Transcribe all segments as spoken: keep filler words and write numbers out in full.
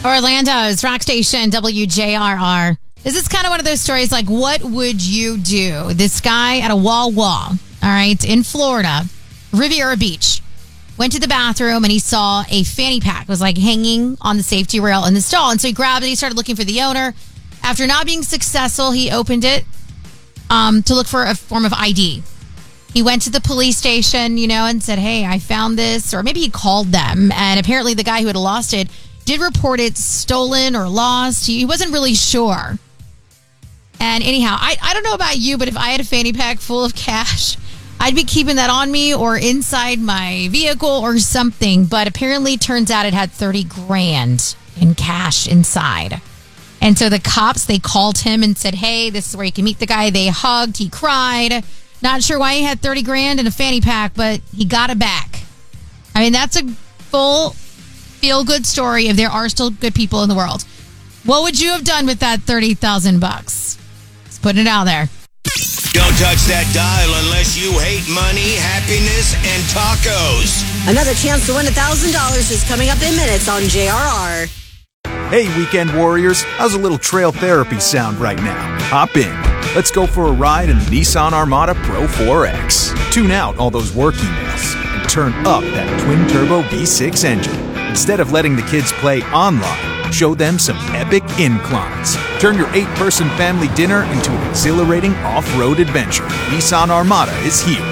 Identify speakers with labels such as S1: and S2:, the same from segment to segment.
S1: Orlando's Rock Station, W J R R. This is kind of one of those stories like, what would you do? This guy at a wall wall, all right, in Florida, Riviera Beach, went to the bathroom and he saw a fanny pack. It was like hanging on the safety rail in the stall. And so he grabbed it. He started looking for the owner. After not being successful, he opened it um, to look for a form of I D. He went to the police station, you know, and said, hey, I found this. Or maybe he called them. And apparently the guy who had lost it did report it stolen or lost. He wasn't really sure. And anyhow, I, I don't know about you, but if I had a fanny pack full of cash, I'd be keeping that on me or inside my vehicle or something. But apparently, turns out it had thirty grand in cash inside. And so the cops, they called him and said, hey, this is where you can meet the guy. They hugged. He cried. Not sure why he had thirty grand in a fanny pack, but he got it back. I mean, that's a full feel-good story if there are still good people in the world. What would you have done with that thirty thousand bucks? Just putting it out there.
S2: Don't touch that dial unless you hate money, happiness, and tacos.
S3: Another chance to win one thousand dollars is coming up in minutes on J R R.
S4: Hey, weekend warriors. How's a little trail therapy sound right now? Hop in. Let's go for a ride in the Nissan Armada Pro four X. Tune out all those work emails and turn up that twin-turbo V six engine. Instead of letting the kids play online, show them some epic inclines. Turn your eight-person family dinner into an exhilarating off-road adventure. Nissan Armada is here.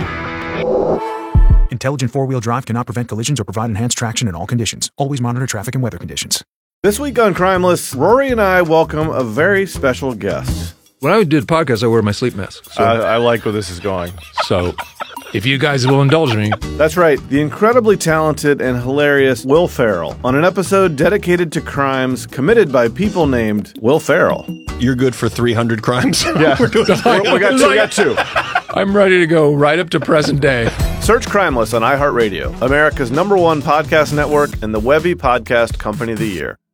S4: Intelligent four-wheel drive cannot prevent collisions or provide enhanced traction in all conditions. Always monitor traffic and weather conditions.
S5: This week on Crimeless, Rory and I welcome a very special guest.
S6: When I do the podcast, I wear my sleep mask. So,
S5: I, I like where this is going.
S6: So, if you guys will indulge me.
S5: That's right, the incredibly talented and hilarious Will Ferrell on an episode dedicated to crimes committed by people named Will Ferrell.
S7: You're good for three hundred crimes?
S5: Yeah, we, we, got two, we got two.
S6: I'm ready to go right up to present day.
S5: Search Crimeless on iHeartRadio, America's number one podcast network and the Webby Podcast Company of the Year.